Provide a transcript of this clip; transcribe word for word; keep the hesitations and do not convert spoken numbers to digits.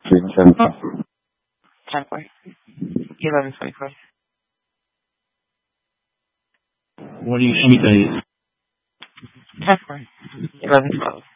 seven five. Ten four. Eleven twenty four. What do you show me days? Ten four. Eleven twelve.